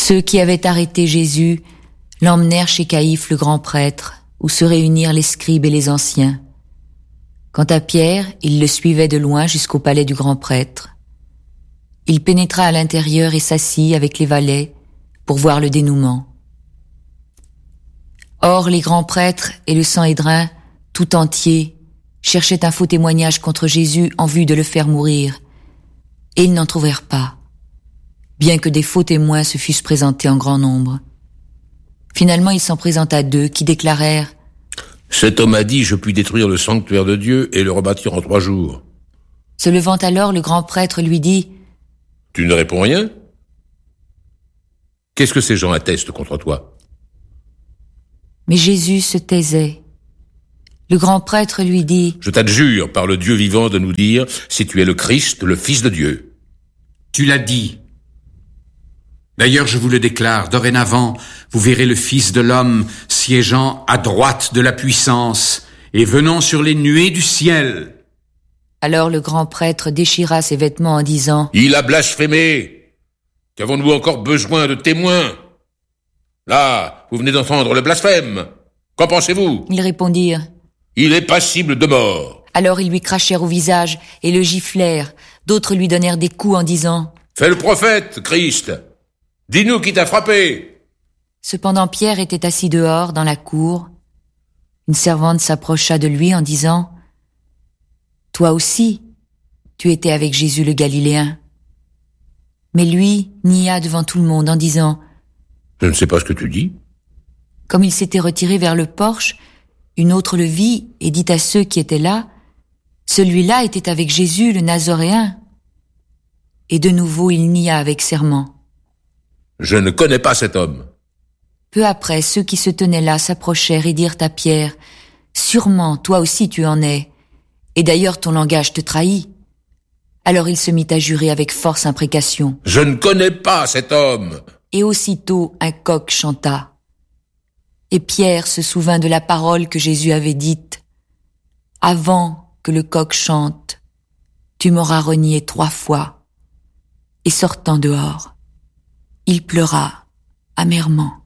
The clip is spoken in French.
Ceux qui avaient arrêté Jésus l'emmenèrent chez Caïphe le grand prêtre, où se réunirent les scribes et les anciens. Quant à Pierre, il le suivait de loin jusqu'au palais du grand prêtre. Il pénétra à l'intérieur et s'assit avec les valets pour voir le dénouement. Or, les grands prêtres et le Sanhédrin, tout entier, cherchaient un faux témoignage contre Jésus en vue de le faire mourir, et ils n'en trouvèrent pas, bien que des faux témoins se fussent présentés en grand nombre. Finalement, il s'en présenta 2 qui déclarèrent: « Cet homme a dit, je puis détruire le sanctuaire de Dieu et le rebâtir en 3 jours. » Se levant alors, le grand prêtre lui dit: « Tu ne réponds rien? Qu'est-ce que ces gens attestent contre toi? » Mais Jésus se taisait. Le grand prêtre lui dit: « Je t'adjure par le Dieu vivant de nous dire si tu es le Christ, le Fils de Dieu. » Tu l'as dit. D'ailleurs, je vous le déclare, dorénavant, vous verrez le Fils de l'homme siégeant à droite de la puissance et venant sur les nuées du ciel. Alors le grand prêtre déchira ses vêtements en disant: « Il a blasphémé. Qu'avons-nous encore besoin de témoins? Là, vous venez d'entendre le blasphème. Qu'en pensez-vous? » Ils répondirent: « Il est passible de mort. » Alors ils lui crachèrent au visage et le giflèrent. D'autres lui donnèrent des coups en disant: « Fais le prophète, Christ. Dis-nous qui t'a frappé. » Cependant Pierre était assis dehors, dans la cour. Une servante s'approcha de lui en disant: « Toi aussi, tu étais avec Jésus le Galiléen. » Mais lui nia devant tout le monde en disant: « Je ne sais pas ce que tu dis. » Comme il s'était retiré vers le porche, une autre le vit et dit à ceux qui étaient là: « Celui-là était avec Jésus le Nazoréen. » Et de nouveau il nia avec serment: « Je ne connais pas cet homme. » Peu après, ceux qui se tenaient là s'approchèrent et dirent à Pierre: « Sûrement, toi aussi tu en es. Et d'ailleurs ton langage te trahit. » Alors il se mit à jurer avec force imprécation: « Je ne connais pas cet homme. » Et aussitôt un coq chanta. Et Pierre se souvint de la parole que Jésus avait dite: « Avant que le coq chante, tu m'auras renié 3 fois. » Et sortant dehors, il pleura amèrement.